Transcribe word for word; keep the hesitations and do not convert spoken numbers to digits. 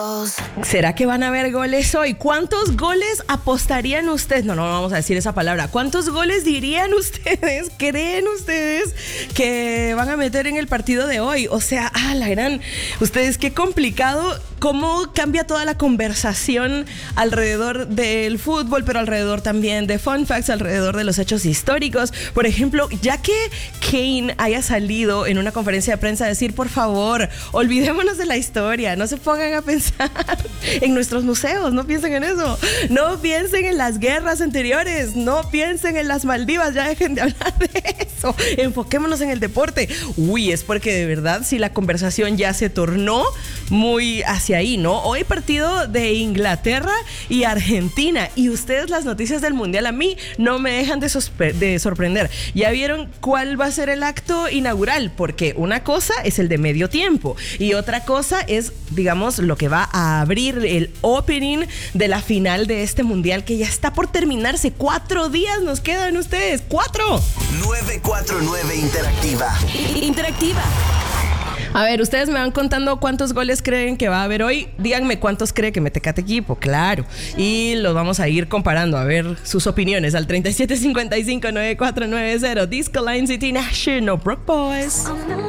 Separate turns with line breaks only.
¿Será que van a haber goles hoy? ¿Cuántos goles apostarían ustedes? No, no vamos a decir esa palabra. ¿Cuántos goles dirían ustedes, creen ustedes que van a meter en el partido de hoy? O sea, ah, la gran... Ustedes, qué complicado cómo cambia toda la conversación alrededor del fútbol, pero alrededor también de fun facts, alrededor de los hechos históricos. Por ejemplo, ya que Kane haya salido en una conferencia de prensa a decir, por favor, olvidémonos de la historia, no se pongan a pensar en nuestros museos, no piensen en eso, no piensen en las guerras anteriores, no piensen en las Maldivas, ya dejen de hablar de eso, enfoquémonos en el deporte. Uy, es porque de verdad si la conversación ya se tornó muy hacia ahí, ¿no? Hoy partido de Inglaterra y Argentina, y ustedes las noticias del Mundial a mí no me dejan de, sospe- de sorprender. Ya vieron cuál va a ser el acto inaugural, porque una cosa es el de medio tiempo y otra cosa es, digamos, lo que va a abrir el opening de la final de este mundial que ya está por terminarse. Cuatro días nos quedan ustedes. ¡Cuatro!
nueve cuatro nueve Interactiva.
Interactiva. A ver, ustedes me van contando cuántos goles creen que va a haber hoy. Díganme cuántos cree que mete cada equipo, claro. Y los vamos a ir comparando, a ver sus opiniones al treinta y siete cincuenta y cinco, noventa y cuatro noventa. Disco Line City National Brook Boys.